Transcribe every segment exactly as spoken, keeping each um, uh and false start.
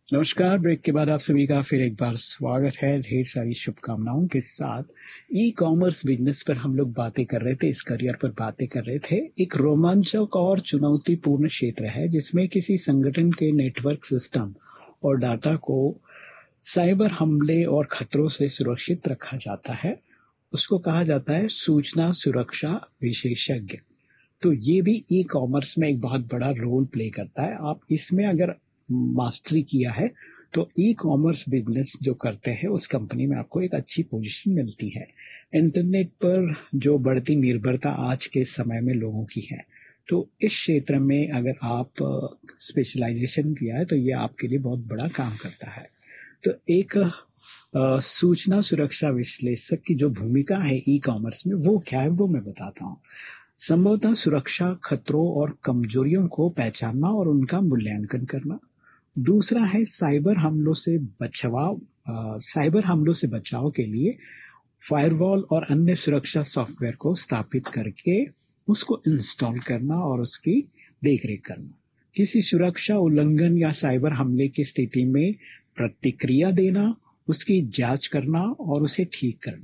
नमस्कार। ब्रेक के बाद आप सभी का फिर एक बार स्वागत है। ढेर सारी शुभकामनाओं के साथ ई कॉमर्स बिजनेस पर हम लोग बातें कर रहे थे, इस करियर पर बातें कर रहे थे। एक रोमांचक और चुनौतीपूर्ण क्षेत्र है जिसमें किसी संगठन के नेटवर्क सिस्टम और डाटा को साइबर हमले और खतरों से सुरक्षित रखा जाता है। उसको कहा जाता है सूचना सुरक्षा विशेषज्ञ। तो ये भी ई कॉमर्स में एक बहुत बड़ा रोल प्ले करता है। आप इसमें अगर मास्टरी किया है तो ई कॉमर्स बिजनेस जो करते हैं उस कंपनी में आपको एक अच्छी पोजीशन मिलती है। इंटरनेट पर जो बढ़ती निर्भरता आज के समय में लोगों की है, तो इस क्षेत्र में अगर आप स्पेशलाइजेशन किया है तो ये आपके लिए बहुत बड़ा काम करता है। तो एक अ, सूचना सुरक्षा विश्लेषक की जो भूमिका है ई कॉमर्स में वो क्या है वो मैं बताता हूँ। संभवतः सुरक्षा खतरों और कमजोरियों को पहचानना और उनका मूल्यांकन करना। दूसरा है साइबर हमलों से बचाव। अ, साइबर हमलों से बचाव के लिए फायरवॉल और अन्य सुरक्षा सॉफ्टवेयर को स्थापित करके उसको इंस्टॉल करना और उसकी देखरेख करना। किसी सुरक्षा उल्लंघन या साइबर हमले की स्थिति में प्रतिक्रिया देना, उसकी जांच करना और उसे ठीक करना।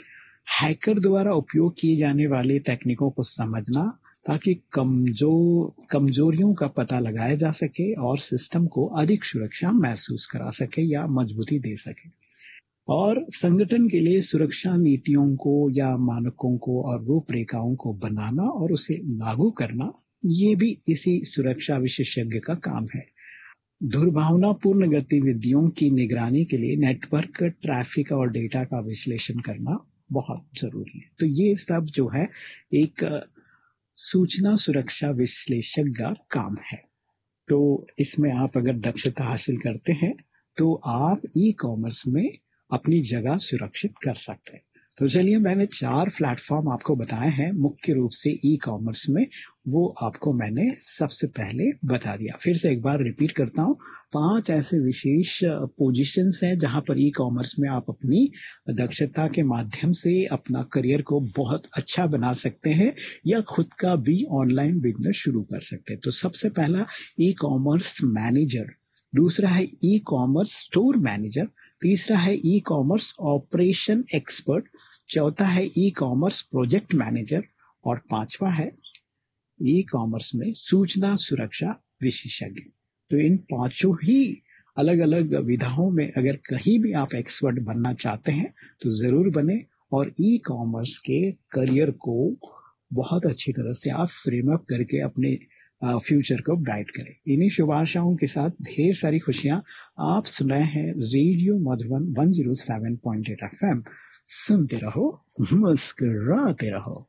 हैकर द्वारा उपयोग किए जाने वाले तकनीकों को समझना ताकि कमजोर कमजोरियों का पता लगाया जा सके और सिस्टम को अधिक सुरक्षा महसूस करा सके या मजबूती दे सके। और संगठन के लिए सुरक्षा नीतियों को या मानकों को और रूपरेखाओं को बनाना और उसे लागू करना, ये भी इसी सुरक्षा विशेषज्ञ का काम है। दुर्भावनापूर्ण गतिविधियों की निगरानी के लिए नेटवर्क ट्रैफिक और डेटा का विश्लेषण करना बहुत जरूरी है। तो ये सब जो है एक सूचना सुरक्षा विश्लेषक का काम है। तो इसमें आप अगर दक्षता हासिल करते हैं तो आप ई कॉमर्स में अपनी जगह सुरक्षित कर सकते हैं। तो चलिए, मैंने चार प्लेटफॉर्म आपको बताए हैं मुख्य रूप से ई कॉमर्स में, वो आपको मैंने सबसे पहले बता दिया। फिर से एक बार रिपीट करता हूँ। पांच ऐसे विशेष पोजीशंस हैं जहां पर ई कॉमर्स में आप अपनी दक्षता के माध्यम से अपना करियर को बहुत अच्छा बना सकते हैं या खुद का भी ऑनलाइन बिजनेस शुरू कर सकते हैं। तो सबसे पहला ई कॉमर्स मैनेजर, दूसरा है ई कॉमर्स स्टोर मैनेजर, तीसरा है ई कॉमर्स ऑपरेशन एक्सपर्ट, चौथा है ई कॉमर्स प्रोजेक्ट मैनेजर और पांचवा है ई कॉमर्स में सूचना सुरक्षा विशेषज्ञ। तो इन पांचों ही अलग अलग विधाओं में अगर कहीं भी आप एक्सपर्ट बनना चाहते हैं तो जरूर बने और ई कॉमर्स के करियर को बहुत अच्छी तरह से आप फ्रेम अप करके अपने फ्यूचर को ब्राइट करें। इन्हीं शुभ आशाओं के साथ ढेर सारी खुशियां। आप सुन रहे हैं radio Madhuban one zero seven point eight F M. सुनते रहो, मुस्कुराते रहो।